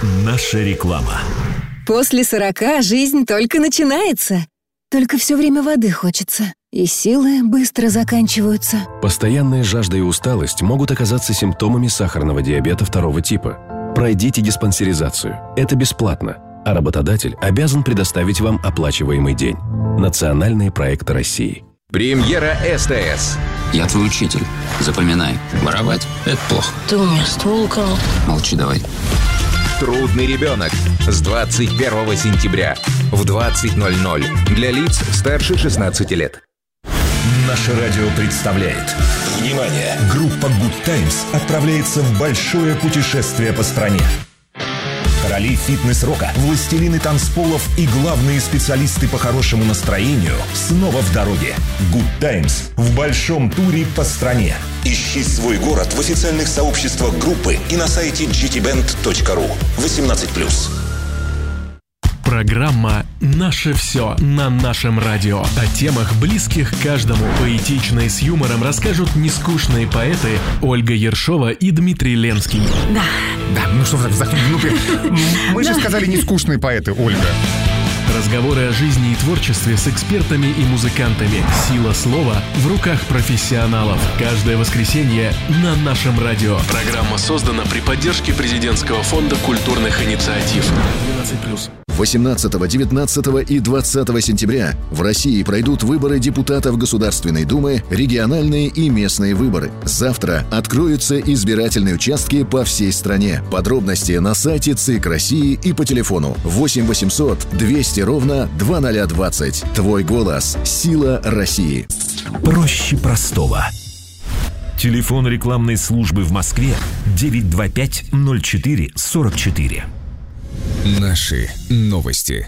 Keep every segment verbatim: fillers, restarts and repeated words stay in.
Наша реклама. После сорока жизнь только начинается. Только все время воды хочется, и силы быстро заканчиваются. Постоянная жажда и усталость могут оказаться симптомами сахарного диабета второго типа. Пройдите диспансеризацию. Это бесплатно, а работодатель обязан предоставить вам оплачиваемый день. Национальные проекты России. Премьера СТС. Я твой учитель. Запоминай. Воровать – это плохо. Ты у меня ствол украл. Молчи давай. Трудный ребенок. С двадцать первого сентября в двадцать ноль ноль. Для лиц старше шестнадцати лет. Наше радио представляет. Внимание! Группа Good Times отправляется в большое путешествие по стране. Короли фитнес-рока, властелины танцполов и главные специалисты по хорошему настроению снова в дороге. Good Times в большом туре по стране. Ищи свой город в официальных сообществах группы и на сайте джи ти бенд точка ру. восемнадцать плюс. Программа «Наше все» на нашем радио. О темах, близких каждому. Поэтично и с юмором расскажут нескучные поэты Ольга Ершова и Дмитрий Ленский. Да. Да, ну что, мы же сказали нескучные поэты, Ольга. Разговоры о жизни и творчестве с экспертами и музыкантами. Сила слова в руках профессионалов. Каждое воскресенье на нашем радио. Программа создана при поддержке Президентского фонда культурных инициатив. двенадцать плюс. восемнадцатого, девятнадцатого и двадцатого сентября в России пройдут выборы депутатов Государственной Думы, региональные и местные выборы. Завтра откроются избирательные участки по всей стране. Подробности на сайте ЦИК России и по телефону восемь восемьсот двести ровно двадцать двадцать. Твой голос. Сила России. Проще простого. Телефон рекламной службы в Москве девять два пять ноль четыре сорок четыре. Наши новости.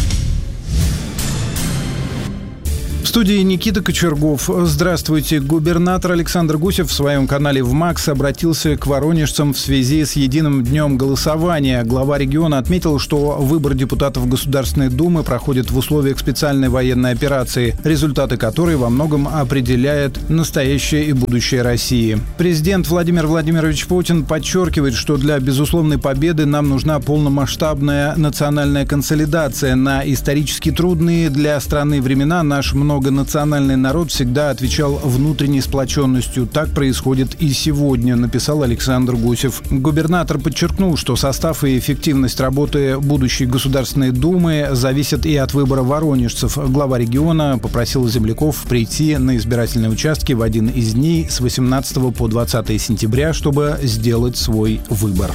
В студии Никита Кочергов. Здравствуйте. Губернатор Александр Гусев в своем канале ВМАКС обратился к воронежцам в связи с единым днем голосования. Глава региона отметил, что выбор депутатов Государственной Думы проходит в условиях специальной военной операции, результаты которой во многом определяют настоящее и будущее России. Президент Владимир Владимирович Путин подчеркивает, что для безусловной победы нам нужна полномасштабная национальная консолидация. На исторически трудные для страны времена наш много многонациональный народ всегда отвечал внутренней сплоченностью. Так происходит и сегодня, написал Александр Гусев. Губернатор подчеркнул, что состав и эффективность работы будущей Государственной Думы зависят и от выбора воронежцев. Глава региона попросил земляков прийти на избирательные участки в один из дней с восемнадцатого по двадцатое сентября, чтобы сделать свой выбор.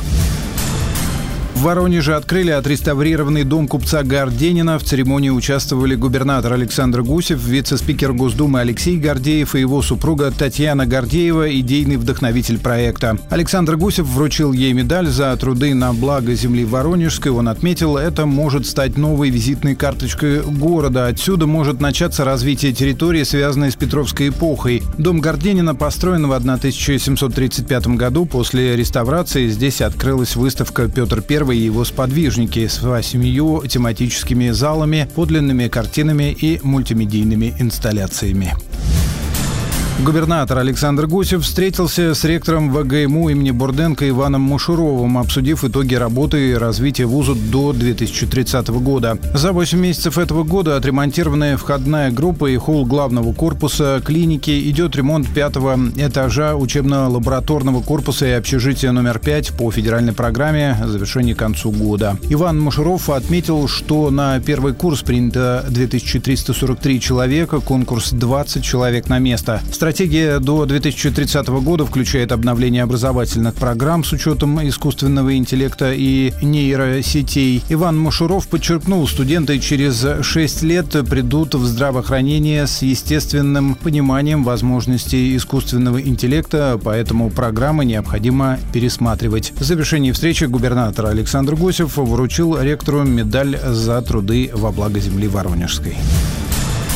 В Воронеже открыли отреставрированный дом купца Горденина. В церемонии участвовали губернатор Александр Гусев, вице-спикер Госдумы Алексей Гордеев и его супруга Татьяна Гордеева, идейный вдохновитель проекта. Александр Гусев вручил ей медаль за труды на благо земли Воронежской. Он отметил, это может стать новой визитной карточкой города. Отсюда может начаться развитие территории, связанной с Петровской эпохой. Дом Горденина построен в тысяча семьсот тридцать пятом году. После реставрации здесь открылась выставка «Петр Первый и его сподвижники» с восемью тематическими залами, подлинными картинами и мультимедийными инсталляциями. Губернатор Александр Гусев встретился с ректором ВГИМУ имени Бурденко Иваном Мушуровым, обсудив итоги работы и развития вуза до две тысячи тридцатого года. За восемь месяцев этого года отремонтированная входная группа и холл главного корпуса клиники, идет ремонт пятого этажа учебно-лабораторного корпуса и общежития номер пять по федеральной программе завершения к концу года. Иван Мушуров отметил, что на первый курс принято две тысячи триста сорок три человека, конкурс двадцать человек на место. Стратегия до две тысячи тридцатого года включает обновление образовательных программ с учетом искусственного интеллекта и нейросетей. Иван Мушуров подчеркнул, студенты через шесть лет придут в здравоохранение с естественным пониманием возможностей искусственного интеллекта, поэтому программы необходимо пересматривать. В завершении встречи губернатор Александр Гусев вручил ректору медаль за труды во благо земли Воронежской.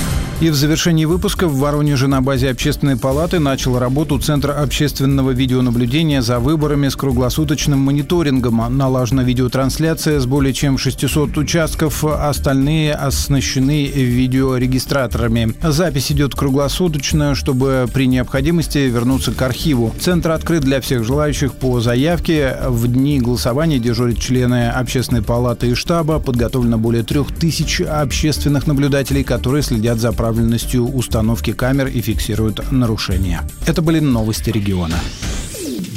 И в завершении выпуска в Воронеже на базе Общественной палаты начал работу Центр общественного видеонаблюдения за выборами с круглосуточным мониторингом. Налажена видеотрансляция с более чем шестисот участков, остальные оснащены видеорегистраторами. Запись идет круглосуточно, чтобы при необходимости вернуться к архиву. Центр открыт для всех желающих по заявке. В дни голосования дежурят члены Общественной палаты и штаба. Подготовлено более трех тысяч общественных наблюдателей, которые следят за правильностью установки камер и фиксируют нарушения. Это были новости региона.